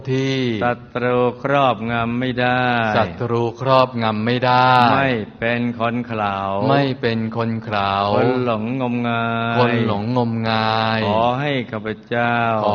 ที่ศัตรูครอบงำไม่ได้ศัตรูครอบงำไม่ได้ไม่เป็นคนเขลาไม่เป็นคนเขลาคนหลงงมงายคนหลงงมงายขอให้ข้าพเจ้า